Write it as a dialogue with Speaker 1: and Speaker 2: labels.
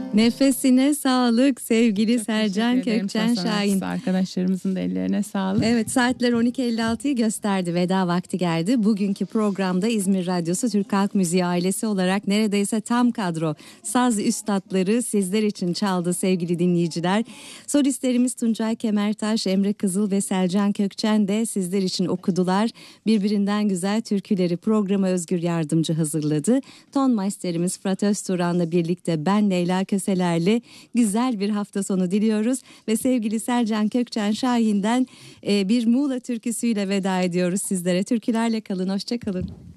Speaker 1: Nefesine sağlık sevgili
Speaker 2: Çok
Speaker 1: Selcan Kökçen Şahin.
Speaker 2: Arkadaşlarımızın da ellerine sağlık.
Speaker 1: Evet, saatler 12.56'yı gösterdi. Veda vakti geldi. Bugünkü programda İzmir Radyosu Türk Halk Müziği ailesi olarak neredeyse tam kadro saz üstadları sizler için çaldı sevgili dinleyiciler. Solistlerimiz Tuncay Kemertaş, Emre Kızıl ve Selcan Kökçen de sizler için okudular. Birbirinden güzel türküleri programa Özgür Yardımcı hazırladı. Ton meisterimiz Fırat Özturan'la birlikte ben Leyla Köseler'le güzel bir hafta sonu diliyoruz ve sevgili Selcan Kökçen Şahin'den bir Muğla türküsüyle veda ediyoruz sizlere. Türkülerle kalın, hoşça kalın.